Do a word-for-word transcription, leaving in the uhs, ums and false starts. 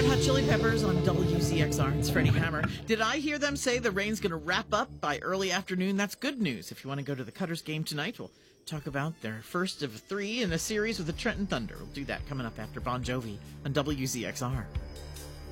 Hot Chili Peppers on W Z X R. It's Freddie Hammer. Did I hear them say the rain's going to wrap up by early afternoon? That's good news. If you want to go to the Cutters game tonight, we'll talk about their first of three in a series with the Trenton Thunder. We'll do that coming up after Bon Jovi on W Z X R.